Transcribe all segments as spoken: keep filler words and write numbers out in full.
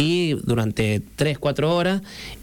y durante tres, cuatro horas,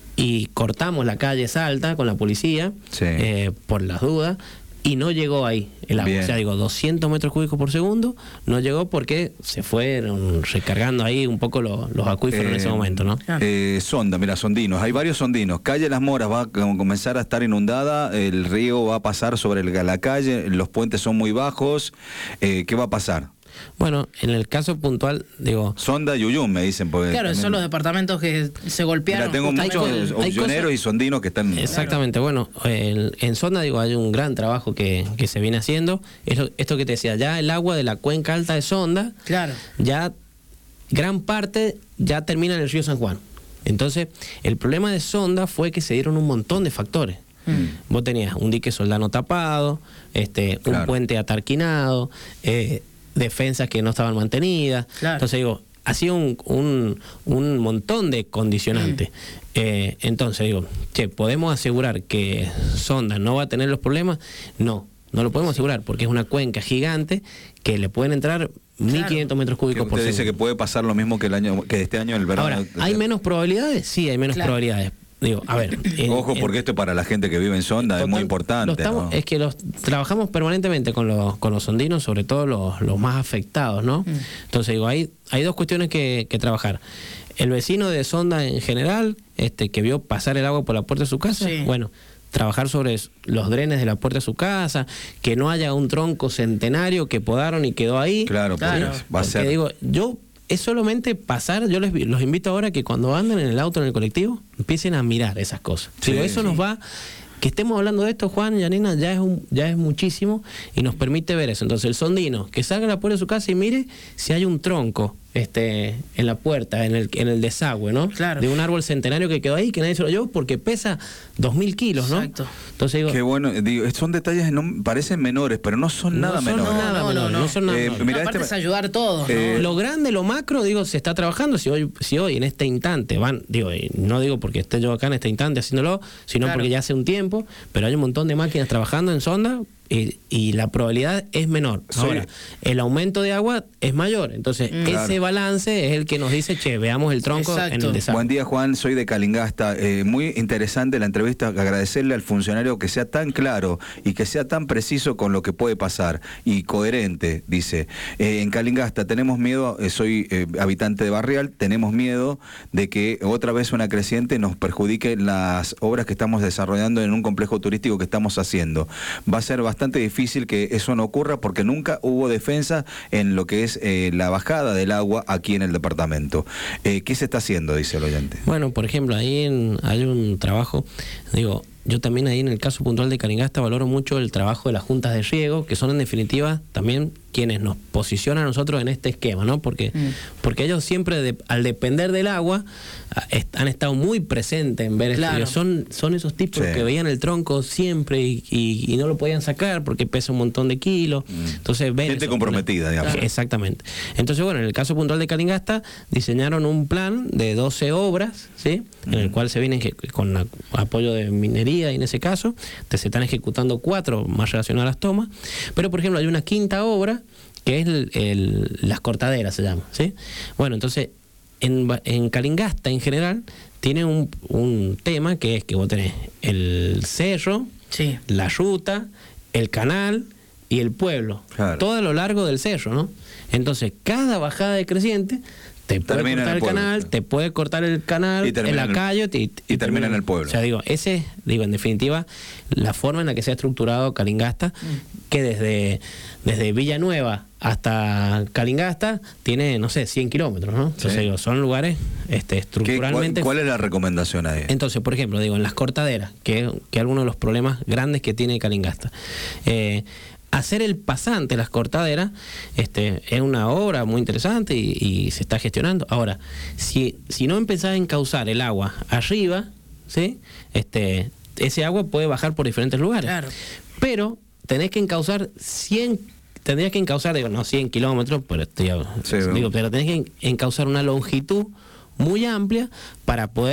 y cortamos la calle Salta con la policía, sí. eh, por las dudas, y no llegó ahí el agua. Bien. O sea, digo, doscientos metros cúbicos por segundo, no llegó porque se fueron recargando ahí un poco los, los acuíferos eh, en ese momento, ¿no? Eh, sonda, mira, sondinos, hay varios sondinos. Calle Las Moras va a comenzar a estar inundada, el río va a pasar sobre el, la calle, los puentes son muy bajos, eh, ¿qué va a pasar? Bueno, en el caso puntual, digo... Sonda y Uyum, me dicen. Porque claro, son los departamentos que se golpearon. Mira, tengo muchos opcioneros y sondinos que están... Exactamente, claro. Bueno, el, en Sonda, digo, hay un gran trabajo que, que se viene haciendo. Esto, esto que te decía, ya el agua de la cuenca alta de Sonda, claro, ya gran parte ya termina en el río San Juan. Entonces, el problema de Sonda fue que se dieron un montón de factores. Mm. Vos tenías un dique Soldano tapado, este, claro, un puente atarquinado, eh, defensas que no estaban mantenidas. Claro. Entonces digo, ha sido un, un, un montón de condicionantes. Mm. Eh, entonces digo, che, ¿podemos asegurar que Sonda no va a tener los problemas? No, no lo podemos asegurar porque es una cuenca gigante que le pueden entrar mil quinientos metros cúbicos por segundo. Usted dice que puede pasar lo mismo que el año, que este año el verano. Ahora, ¿hay menos probabilidades? Sí, hay menos, claro, probabilidades. Digo, a ver, en, Ojo, porque en, esto para la gente que vive en Sonda total, es muy importante. Estamos, ¿no? Es que los trabajamos permanentemente con los, con los sondinos, sobre todo los, los más afectados, ¿no? Mm. Entonces, digo, hay, hay dos cuestiones que, que trabajar. El vecino de Sonda en general, este, que vio pasar el agua por la puerta de su casa, sí, bueno, trabajar sobre los drenes de la puerta de su casa, que no haya un tronco centenario que podaron y quedó ahí. Claro, claro. Pues, va a ser. Digo, yo... es solamente pasar, yo les los invito ahora que cuando anden en el auto, en el colectivo, empiecen a mirar esas cosas. Sí, Digo, eso sí. nos va, que estemos hablando de esto, Juan y Janina, ya es un, ya es muchísimo y nos permite ver eso. Entonces el sondino, que salga a la puerta de su casa y mire si hay un tronco este en la puerta, en el, en el desagüe, ¿no? Claro. De un árbol centenario que quedó ahí, que nadie se lo llevó porque pesa dos mil kilos, ¿no? Exacto. Entonces digo... Qué bueno, digo, son detalles, no parecen menores, pero no son no nada son menores. Nada no, menores, no, no, no son nada eh, menores. Mirá, aparte este, es ayudar a todos, ¿no? eh, Lo grande, lo macro, digo, se está trabajando. Si hoy, si hoy en este instante van, digo, no digo porque esté yo acá en este instante haciéndolo, sino claro, porque ya hace un tiempo, pero hay un montón de máquinas trabajando en Sonda y, y la probabilidad es menor. Sí. Ahora, el aumento de agua es mayor. Entonces, mm, ese claro, balance es el que nos dice, che, veamos el tronco. Exacto. En el desagüe. Buen día, Juan, soy de Calingasta. Eh, muy interesante la entrevista, agradecerle al funcionario que sea tan claro y que sea tan preciso con lo que puede pasar y coherente, dice. Eh, en Calingasta tenemos miedo, eh, soy eh, habitante de Barrial, tenemos miedo de que otra vez una creciente nos perjudique las obras que estamos desarrollando en un complejo turístico que estamos haciendo. Va a ser bastante difícil que eso no ocurra porque nunca hubo defensa en lo que es eh, la bajada del agua aquí en el departamento. Eh, ¿Qué se está haciendo, dice el oyente? Bueno, por ejemplo, ahí en, hay un trabajo, digo, yo también ahí en el caso puntual de Calingasta valoro mucho el trabajo de las juntas de riego, que son en definitiva también quienes nos posicionan a nosotros en este esquema, ¿no? Porque, mm. porque ellos siempre, de, al depender del agua, est han estado muy presentes en ver claro, esto. Son, son esos tipos sí, que veían el tronco siempre y, y, y no lo podían sacar porque pesa un montón de kilos. Mm. Entonces ven gente eso, comprometida, una, digamos. Exactamente. Entonces, bueno, en el caso puntual de Calingasta, diseñaron un plan de doce obras, ¿sí? Mm. En el cual se vienen con la, apoyo de minería y en ese caso, te se están ejecutando cuatro más relacionadas a las tomas. Pero, por ejemplo, hay una quinta obra que es el, el, las cortaderas, se llama, ¿sí? Bueno, entonces, en, en Calingasta en general, tiene un, un tema que es que vos tenés el cerro, sí, la ruta, el canal y el pueblo, claro, todo a lo largo del cerro, ¿no? Entonces, cada bajada de creciente te puede termina cortar el, el canal, te puede cortar el canal, en la calle y, y, y termina en el pueblo. O sea, digo, ese es, digo, en definitiva, la forma en la que se ha estructurado Calingasta, mm. que desde, desde Villanueva hasta Calingasta tiene, no sé, cien kilómetros, ¿no? Entonces, sí, digo, son lugares este, estructuralmente... ¿Cuál, ¿Cuál es la recomendación ahí? Entonces, por ejemplo, digo, en las cortaderas, que, que es uno de los problemas grandes que tiene Calingasta. Eh, hacer el pasante, las cortaderas, este, es una obra muy interesante y, y se está gestionando. Ahora, si, si no empezás a encauzar el agua arriba, ¿sí? Este, ese agua puede bajar por diferentes lugares. Claro. Pero tenés que encauzar cien, tendrías que encauzar, digo, no cien kilómetros, pero, estoy, sí, digo, pero tenés que encauzar una longitud muy amplia para poder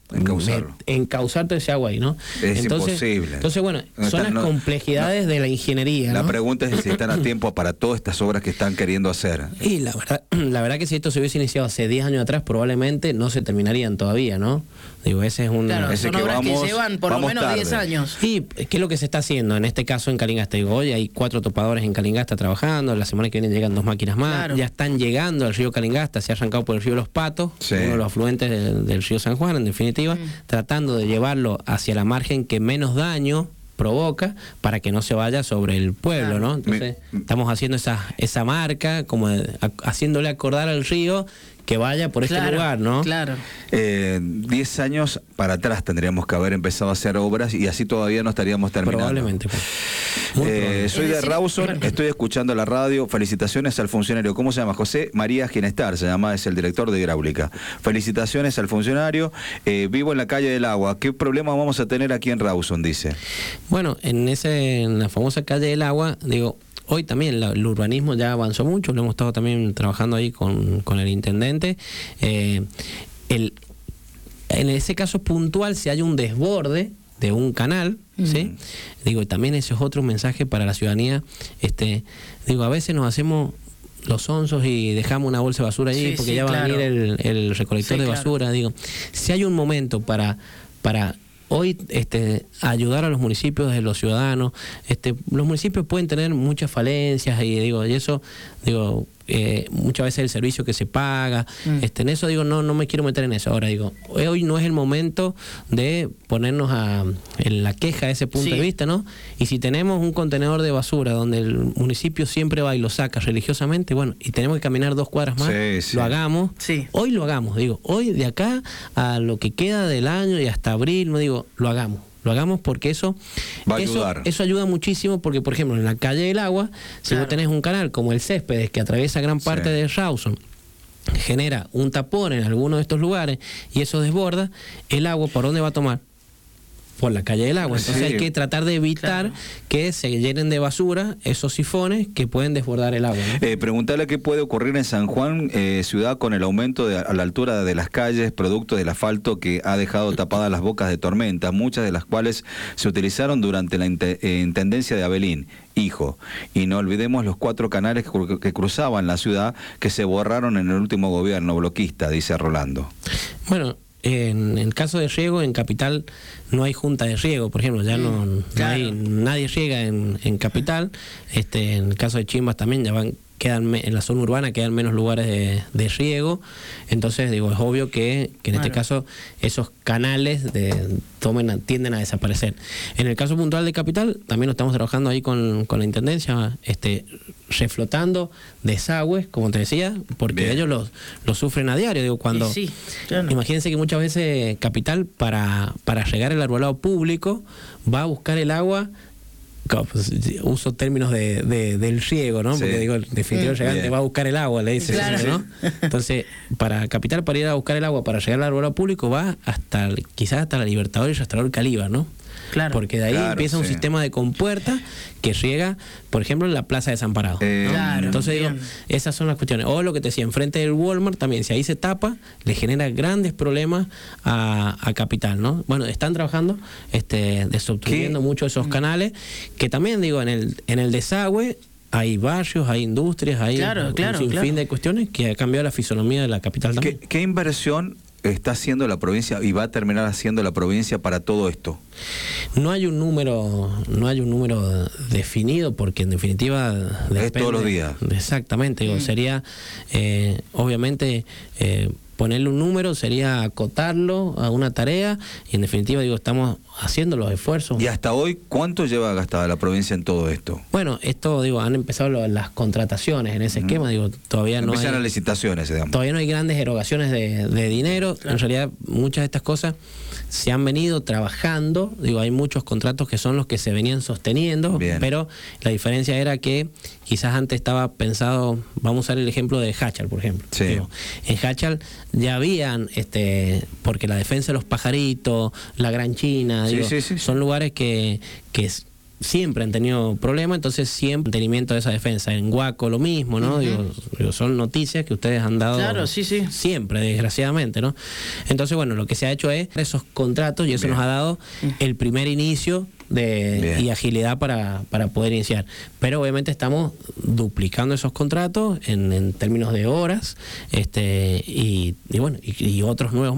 Encauzarlo. encauzar todo ese agua ahí, ¿no? Es entonces, imposible. Entonces, bueno, No son están- las no- complejidades no. de la ingeniería, La ¿no? pregunta es si están a tiempo para todas estas obras que están queriendo hacer. Y la verdad, la verdad que si esto se hubiese iniciado hace diez años atrás, probablemente no se terminarían todavía, ¿no? Digo, ese es un... Claro, Ese son que obras vamos- que llevan por lo vamos menos tarde. diez años. Y ¿qué es lo que se está haciendo? En este caso en Calingasta, digo, hoy hay cuatro topadores en Calingasta trabajando, la semana que viene llegan dos máquinas más, Claro. ya están llegando al río Calingasta, se ha arrancado por el río Los Patos, Sí. uno de los afluentes del, del río San Juan, en definitiva, tratando de llevarlo hacia la margen que menos daño provoca para que no se vaya sobre el pueblo, Claro. ¿no? Entonces, Mi- estamos haciendo esa esa marca, como de- a- haciéndole acordar al río que vaya por este Claro, lugar, ¿no? Claro. Eh, diez años para atrás tendríamos que haber empezado a hacer obras y así todavía no estaríamos terminando. Probablemente. pues. Muy Eh, probable. soy Es de decir, Rawson, perdón. estoy escuchando la radio. Felicitaciones al funcionario. ¿Cómo se llama? José María Ginestar, se llama, es el director de hidráulica. Felicitaciones al funcionario. Eh, vivo en la calle del Agua. ¿Qué problema vamos a tener aquí en Rawson? Dice. Bueno, en ese, en la famosa calle del Agua, digo, hoy también la- el urbanismo ya avanzó mucho, lo hemos estado también trabajando ahí con, con el intendente. Eh, el, en ese caso puntual, si hay un desborde de un canal, ¿sí? Digo, también ese es otro mensaje para la ciudadanía. Este, digo, a veces nos hacemos los onzos y dejamos una bolsa de basura allí Sí, porque sí, ya va claro. a venir el, el recolector Sí, de claro. basura. Digo, si hay un momento para, para hoy este, ayudar a los municipios, de los ciudadanos, este, los municipios pueden tener muchas falencias y digo, y eso, digo, eh, muchas veces el servicio que se paga, Mm. este, en eso digo, no, no me quiero meter en eso. Ahora digo, hoy no es el momento de ponernos a, en la queja de ese punto Sí. de vista, ¿no? Y si tenemos un contenedor de basura donde el municipio siempre va y lo saca religiosamente, bueno, y tenemos que caminar dos cuadras más, Sí, sí. lo hagamos. Sí. Hoy lo hagamos, digo, hoy de acá a lo que queda del año y hasta abril, no digo, lo hagamos. Lo hagamos porque eso Va a eso, ayudar. eso ayuda muchísimo porque, por ejemplo, en la calle del Agua, si Claro. vos tenés un canal como el Céspedes que atraviesa gran parte Sí. de Rawson, genera un tapón en alguno de estos lugares y eso desborda, el agua, ¿por dónde va a tomar? Por la calle del Agua. Entonces Sí. hay que tratar de evitar Claro. que se llenen de basura esos sifones que pueden desbordar el agua, ¿no? Eh, preguntarle qué puede ocurrir en San Juan, eh, ciudad, con el aumento de, a la altura de las calles, producto del asfalto que ha dejado tapadas las bocas de tormenta, muchas de las cuales se utilizaron durante la inte- eh, intendencia de Abelín, hijo. Y no olvidemos los cuatro canales que, cru- que cruzaban la ciudad que se borraron en el último gobierno bloquista, dice Rolando. Bueno, en el caso de riego, en Capital no hay junta de riego, por ejemplo, ya no, no claro. hay, nadie riega en, en Capital. Este, en el caso de Chimbas también ya van, quedan me- en la zona urbana quedan menos lugares de, de riego. Entonces, digo, es obvio que, que en este Claro. caso esos canales de, tomen a- tienden a desaparecer. En el caso puntual de Capital, también lo estamos trabajando ahí con, con la Intendencia, este, reflotando desagües, como te decía, porque Bien. ellos los, los sufren a diario. Digo, cuando Y sí, claro. imagínense que muchas veces Capital, para, para regar el arbolado público, va a buscar el agua, co- pues, uso términos de, de- del riego, ¿no? Sí. Porque digo, el definitivo Mm. regante Bien. va a buscar el agua, le dice, Claro. ¿no? Entonces, para Capital, para ir a buscar el agua, para regar el arbolado público, va hasta, quizás hasta la Libertador y Rastrador Calíbar, ¿no? Claro. Porque de ahí Claro, empieza un sí. sistema de compuerta que riega, por ejemplo, en la Plaza de Desamparado. Eh, ¿no? Claro, Entonces digo, bien. esas son las cuestiones. O lo que te decía, enfrente del Walmart también, si ahí se tapa, le genera grandes problemas a, a Capital, ¿no? Bueno, están trabajando este, desobstruyendo ¿Qué? mucho esos canales, que también digo, en el, en el desagüe hay barrios, hay industrias, hay Claro, un claro, sinfín claro. de cuestiones que ha cambiado la fisonomía de la capital ¿Qué, también. qué inversión está haciendo la provincia y va a terminar haciendo la provincia para todo esto? No hay un número, no hay un número definido porque en definitiva depende- todos los días. Exactamente, digo, sería eh, obviamente eh, ponerle un número, sería acotarlo a una tarea y en definitiva digo, estamos haciendo los esfuerzos. Y hasta hoy, ¿cuánto lleva gastada la provincia en todo esto? Bueno, esto digo, han empezado lo- las contrataciones en ese esquema, digo, todavía no Empiezan hay, las licitaciones, digamos. todavía no hay grandes erogaciones de, de dinero. En realidad, muchas de estas cosas se han venido trabajando. Digo, hay muchos contratos que son los que se venían sosteniendo, Bien. pero la diferencia era que quizás antes estaba pensado, vamos a usar el ejemplo de Hachal, por ejemplo. Sí. Digo, en Hachal ya habían, este, porque la defensa de los pajaritos, la Gran China, Sí, digo, sí, sí, sí. son lugares que, que es- siempre han tenido problemas, entonces siempre mantenimiento de esa defensa. En Guaco lo mismo, ¿no? Uh-huh. digo, digo, son noticias que ustedes han dado claro, sí, sí. siempre, desgraciadamente, ¿no? Entonces, bueno, lo que se ha hecho es esos contratos y eso Bien. nos ha dado el primer inicio de, y agilidad para, para poder iniciar. Pero obviamente estamos duplicando esos contratos en, en términos de horas este y, y bueno, y, y otros nuevos